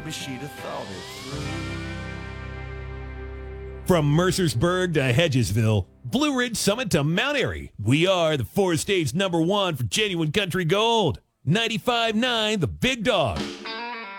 maybe she'd have thought it through. From Mercersburg to Hedgesville, Blue Ridge Summit to Mount Airy, we are the four states #1 for genuine country gold. 95.9 The Big Dog.